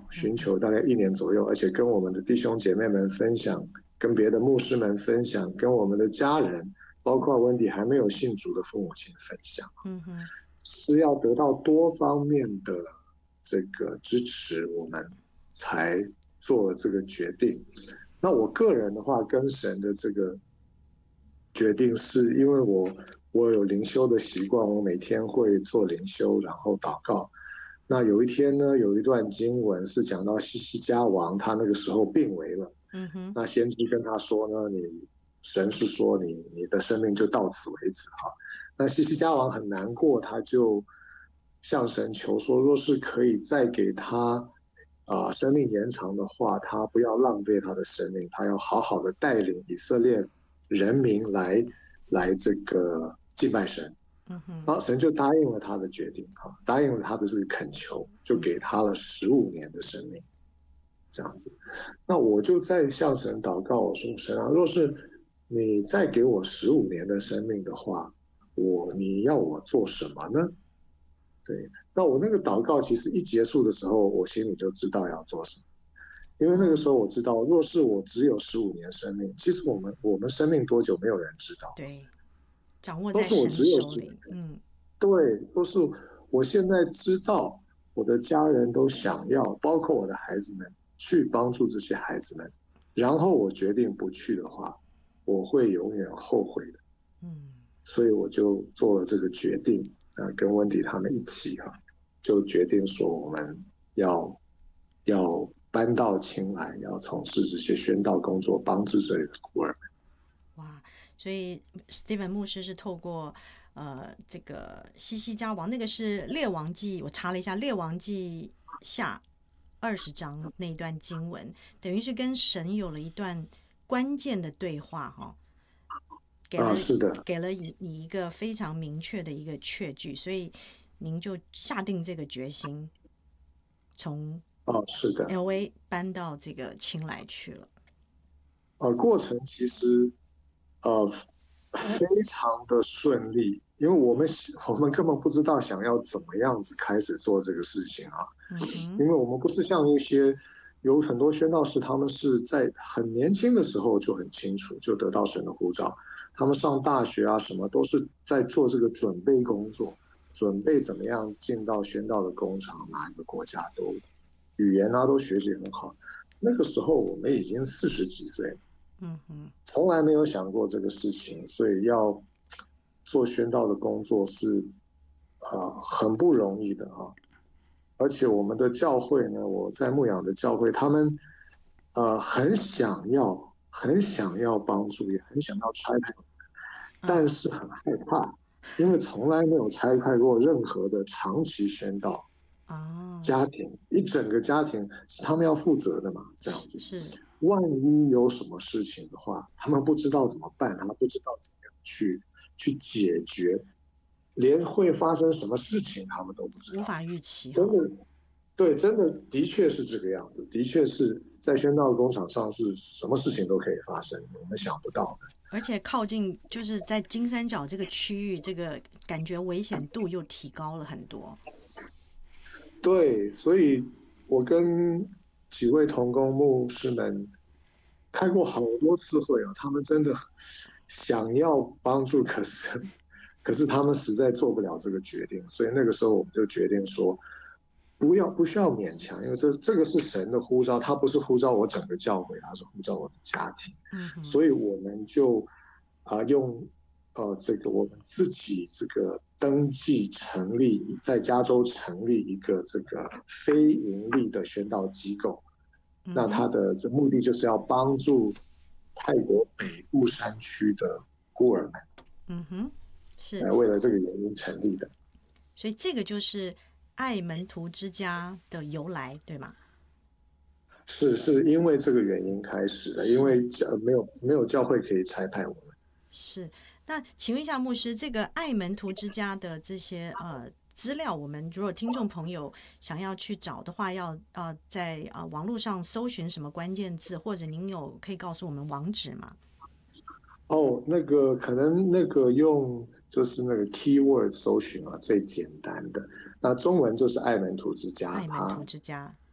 寻求大概1年左右，而且跟我们的弟兄姐妹们分享，跟别的牧师们分享，跟我们的家人，包括温迪还没有信主的父母亲分享，是要得到多方面的这个支持，我们才做了这个决定。那我个人的话，跟神的这个决定是因为我有灵修的习惯，我每天会做灵修，然后祷告。那有一天呢，有一段经文是讲到西西家王，他那个时候病危了。那先知跟他说呢，神是说你的生命就到此为止哈。那西西家王很难过，他就向神求说，若是可以再给他生命延长的话，他不要浪费他的生命，他要好好的带领以色列人民来这个敬拜神。神就答应了他的决定，答应了他的这个恳求，就给他了15年的生命，这样子。那我就在向神祷告，我说神啊，若是你再给我15年的生命的话，你要我做什么呢？对，那我那个祷告其实一结束的时候，我心里就知道要做什么，因为那个时候我知道，若是我只有15年生命，其实我们生命多久没有人知道， 对，掌握都是我在神只有手里。 对，都是我现在知道，我的家人都想要，包括我的孩子们，去帮助这些孩子们。然后我决定不去的话，我会永远后悔的。所以我就做了这个决定，跟温迪他们一起就决定说我们要搬到青来，要从事这些宣道工作，帮助这里的孤儿们。 哇，所以 Steven 牧师是透过这个西西家王，那个是列王记，我查了一下，列王记下20章那一段经文，等于是跟神有了一段关键的对话哈， 是的， 给了你一个非常明确的一个确据，所以您就下定这个决心，从是的， LA 搬到这个青来去了。 过程其实呃非常的顺利，因为我们根本不知道想要怎么样子开始做这个事情因为我们不是像一些有很多宣道士，他们是在很年轻的时候就很清楚，就得到神的呼召，他们上大学什么都是在做这个准备工作，准备怎么样进到宣道的工厂，哪一个国家都语言都学习很好。那个时候我们已经40几岁了，从来没有想过这个事情，所以要做宣道的工作是很不容易的而且我们的教会呢，我在牧养的教会，他们很想要帮助，也很想要差派我们，但是很害怕，因为从来没有差派过任何的长期宣道家庭，一整个家庭是他们要负责的嘛，这样子。 是， 万一有什么事情的话，他们不知道怎么办，他们不知道怎么样去解决，连会发生什么事情他们都不知道， 无法预期真的。对，真的的确是这个样子，的确是在宣道工厂上是什么事情都可以发生，我们想不到的。 而且靠近就是在金三角这个区域，这个感觉危险度又提高了很多。 对，所以我跟几位同工牧师们开过好多次会他们真的想要帮助，可是他们实在做不了这个决定，所以那个时候我们就决定说，不需要勉强，因为这个是神的呼召，他不是呼召我整个教会，他是呼召我的家庭，所以我们就用这个我们自己这个登记成立，在加州成立一个这个非盈利的宣道机构，那它的这目的就是要帮助泰国北部山区的孤儿们， 是， 为了这个原因成立的。 所以这个就是爱门徒之家的由来，对吗？ 是因为这个原因开始的，因为没有教会可以差派我们。 是，那请问一下牧师，这个爱门徒之家的这些资料，我们如果听众朋友想要去找的话，要在网络上搜寻什么关键字，或者您可以告诉我们网址吗？ 那个可能那个用就是那个 keyword 搜寻最简单的。那中文就是爱门徒之家， 爱门徒之家。